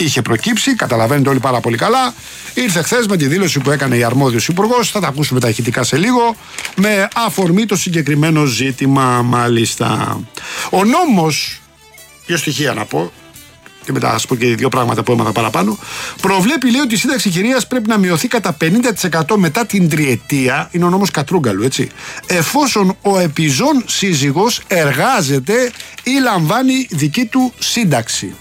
είχε προκύψει, καταλαβαίνετε όλοι πάρα πολύ καλά. Ήρθε χθες με τη δήλωση που έκανε η αρμόδιος υπουργός, θα τα ακούσουμε τα ηχητικά σε λίγο, με αφορμή το συγκεκριμένο ζήτημα μάλιστα. Ο νόμος, δύο στοιχεία να πω, και μετά θα σας πω και δύο πράγματα που έμαθα παραπάνω, προβλέπει, λέει, ότι η σύνταξη χειρίας πρέπει να μειωθεί κατά 50% μετά την τριετία, είναι ο νόμος Κατρούγκαλου, έτσι, εφόσον ο επιζών σύζυγος εργάζεται ή λαμβάνει δική του σύνταξη.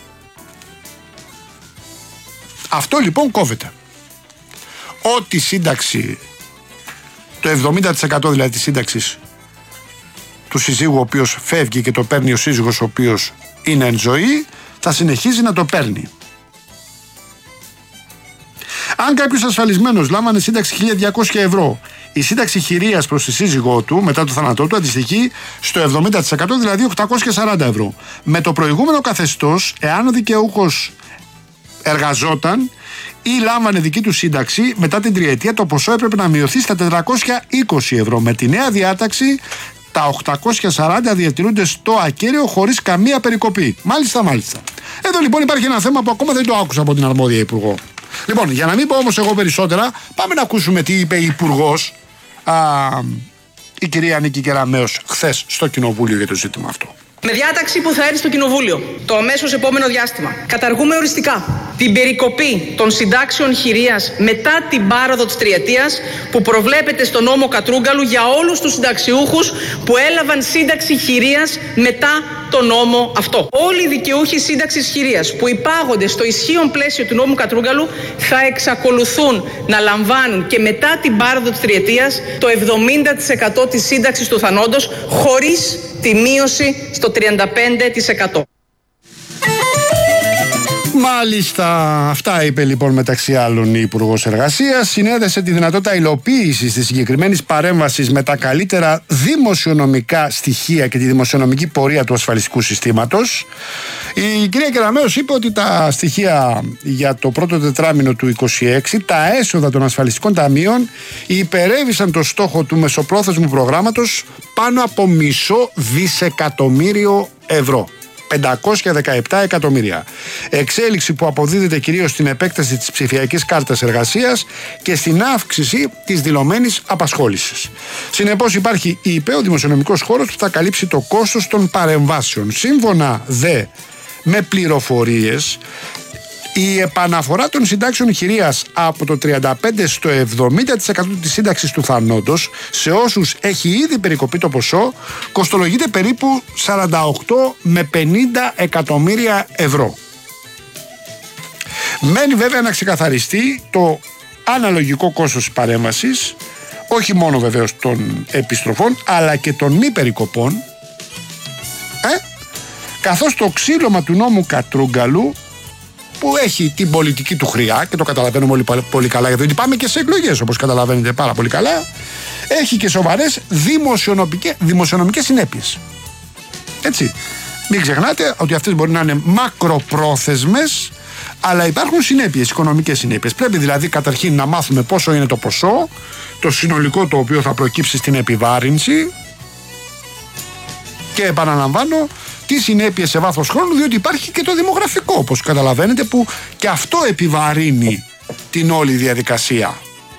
Αυτό λοιπόν κόβεται. Ό,τι σύνταξη, το 70% δηλαδή της σύνταξης του συζύγου ο οποίος φεύγει και το παίρνει ο σύζυγος ο οποίος είναι εν ζωή, θα συνεχίζει να το παίρνει. Αν κάποιος ασφαλισμένος λάμβανε σύνταξη 1.200 ευρώ, η σύνταξη χειρίας προς τη σύζυγό του μετά το θάνατό του αντιστοιχεί στο 70%, δηλαδή 840 ευρώ. Με το προηγούμενο καθεστώς, εάν ο δικαιούχος εργαζόταν ή λάμβανε δική του σύνταξη, μετά την τριετία το ποσό έπρεπε να μειωθεί στα 420 ευρώ. Με τη νέα διάταξη τα 840 διατηρούνται στο ακέραιο χωρίς καμία περικοπή. Μάλιστα. Εδώ λοιπόν υπάρχει ένα θέμα που ακόμα δεν το άκουσα από την αρμόδια υπουργό. Λοιπόν, για να μην πω όμως εγώ περισσότερα, πάμε να ακούσουμε τι είπε η υπουργός, η κυρία Νίκη Κεραμέως, χθες στο Κοινοβούλιο για το ζήτημα αυτό. Με διάταξη που θα έρθει στο Κοινοβούλιο το αμέσως επόμενο διάστημα, καταργούμε οριστικά την περικοπή των συντάξεων χειρίας μετά την πάροδο της τριετίας που προβλέπεται στο νόμο Κατρούγκαλου για όλους τους συνταξιούχους που έλαβαν σύνταξη χειρίας μετά το νόμο αυτό. Όλοι οι δικαιούχοι σύνταξης χειρίας που υπάγονται στο ισχύον πλαίσιο του νόμου Κατρούγκαλου θα εξακολουθούν να λαμβάνουν και μετά την πάροδο της τριετίας το 70% της σύνταξης του θανόντος χωρίς τη μείωση στο 35%. Μάλιστα, αυτά είπε λοιπόν μεταξύ άλλων η Υπουργός Εργασίας. Συνέδεσε τη δυνατότητα υλοποίησης της συγκεκριμένης παρέμβασης με τα καλύτερα δημοσιονομικά στοιχεία και τη δημοσιονομική πορεία του ασφαλιστικού συστήματος. Η κυρία Κεραμέως είπε ότι τα στοιχεία για το πρώτο τετράμινο του 2026, τα έσοδα των ασφαλιστικών ταμείων υπερέβησαν το στόχο του μεσοπρόθεσμου προγράμματος πάνω από $500 δισεκατομμύριο ευρώ. 517 εκατομμύρια. Εξέλιξη που αποδίδεται κυρίως στην επέκταση της ψηφιακής κάρτας εργασίας και στην αύξηση της δηλωμένης απασχόλησης. Συνεπώς υπάρχει, είπε, ο δημοσιονομικός χώρος που θα καλύψει το κόστος των παρεμβάσεων. Σύμφωνα δε με πληροφορίες, η επαναφορά των συντάξεων χειρίας από το 35% στο 70% της σύνταξης του θανόντος σε όσους έχει ήδη περικοπεί το ποσό κοστολογείται περίπου 48 με 50 εκατομμύρια ευρώ. Μένει βέβαια να ξεκαθαριστεί το αναλογικό κόστος της παρέμβασης, όχι μόνο βεβαίως των επιστροφών αλλά και των μη περικοπών, καθώς το ξύλωμα του νόμου Κατρούγκαλου, που έχει την πολιτική του χρειά και το καταλαβαίνουμε όλοι πολύ καλά, γιατί πάμε και σε εκλογές όπως καταλαβαίνετε πάρα πολύ καλά, έχει και σοβαρές δημοσιονομικές συνέπειες. Έτσι, μην ξεχνάτε ότι αυτές μπορεί να είναι μακροπρόθεσμες, αλλά υπάρχουν συνέπειες, οικονομικές συνέπειες. Πρέπει δηλαδή καταρχήν να μάθουμε πόσο είναι το ποσό, το συνολικό το οποίο θα προκύψει στην επιβάρυνση, και επαναλαμβάνω τι συνέπειες σε βάθος χρόνου, διότι υπάρχει και το δημογραφικό, όπως καταλαβαίνετε, που και αυτό επιβαρύνει την όλη διαδικασία.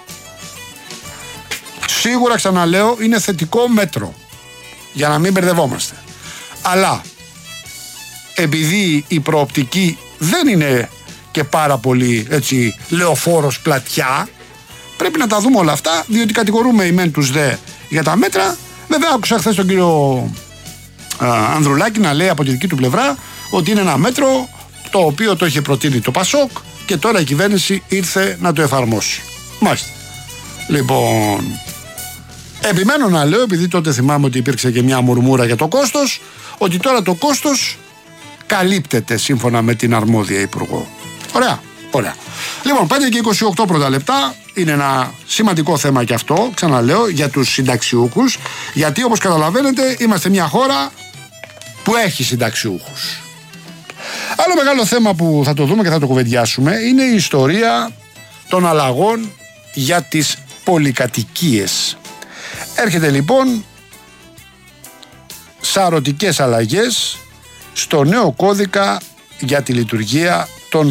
Σίγουρα, ξαναλέω, είναι θετικό μέτρο, για να μην μπερδευόμαστε. Αλλά επειδή η προοπτική δεν είναι και πάρα πολύ, έτσι, λεωφόρος πλατιά, πρέπει να τα δούμε όλα αυτά, διότι κατηγορούμε οι μεν τους δε για τα μέτρα. Βέβαια άκουσα χθες τον κύριο Ανδρουλάκη να λέει από τη δική του πλευρά ότι είναι ένα μέτρο το οποίο το είχε προτείνει το Πασόκ και τώρα η κυβέρνηση ήρθε να το εφαρμόσει. Μάλιστα. Λοιπόν, επιμένω να λέω, επειδή τότε θυμάμαι ότι υπήρξε και μια μουρμούρα για το κόστος, ότι τώρα το κόστος καλύπτεται σύμφωνα με την αρμόδια υπουργό. Ωραία. Λοιπόν, 5 και 28 πρώτα λεπτά. Είναι ένα σημαντικό θέμα και αυτό, ξαναλέω, για τους συνταξιούχους, γιατί όπως καταλαβαίνετε είμαστε μια χώρα που έχει συνταξιούχους. Άλλο μεγάλο θέμα που θα το δούμε και θα το κουβεντιάσουμε είναι η ιστορία των αλλαγών για τις πολυκατοικίες. Έρχεται λοιπόν σαρωτικές αλλαγές στο νέο κώδικα για τη λειτουργία